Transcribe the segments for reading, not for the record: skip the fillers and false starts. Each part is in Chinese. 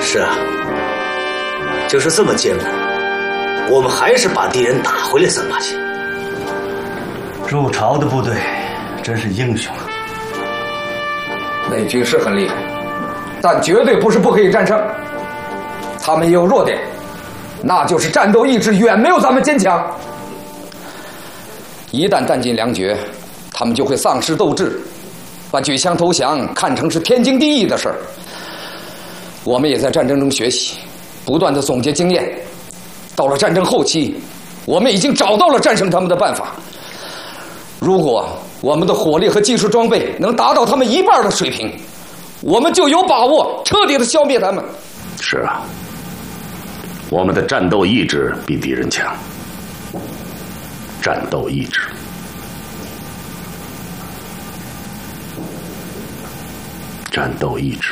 是啊，就是这么艰苦，我们还是把敌人打回了三八线。 入朝的部队真是英雄啊！ 美军是很厉害，但绝对不是不可以战胜。他们也有弱点，那就是战斗意志远没有咱们坚强。一旦弹尽粮绝，他们就会丧失斗志，把举枪投降看成是天经地义的事儿。我们也在战争中学习，不断的总结经验。到了战争后期，我们已经找到了战胜他们的办法。如果我们的火力和技术装备能达到他们1半的水平，我们就有把握彻底的消灭他们。 是啊，我们的战斗意志比敌人强。战斗意志，战斗意志。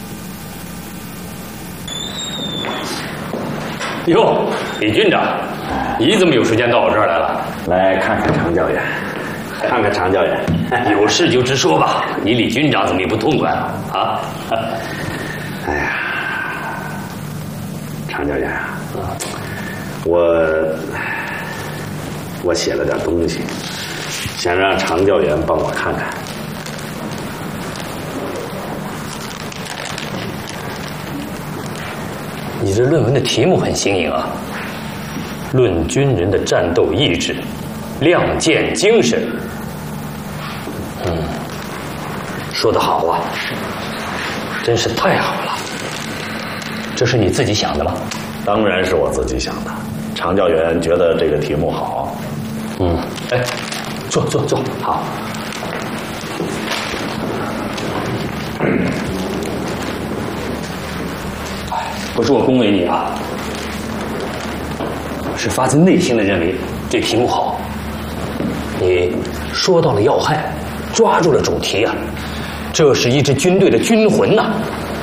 哟，李军长，你怎么有时间到我这儿来了？ 来看看常教员，看看常教员。 有事就直说吧。你李军长怎么也不痛快啊？ 哎呀，常教员啊，我写了点东西，想让常教员帮我看看。 你这论文的题目很新颖啊，论军人的战斗意志，亮剑精神。说得好啊，真是太好了。这是你自己想的吗？ 当然是我自己想的。常教员觉得这个题目好。 哎，坐，好。不是我恭维你啊，我是发自内心的认为这题目好。你说到了要害，抓住了主题啊，这是一支军队的军魂呐。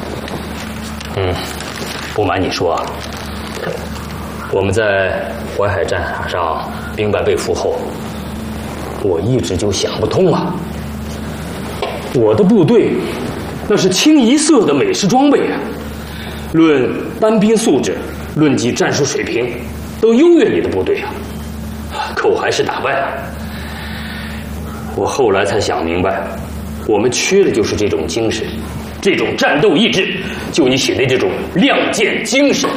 不瞒你说啊，我们在淮海战场上兵败被俘后，我一直就想不通啊。我的部队那是清一色的美式装备啊，论单兵素质，论及战术水平，都优越你的部队啊。可我还是打败了。我后来才想明白，我们缺的就是这种精神，这种战斗意志，就你写的这种亮剑精神。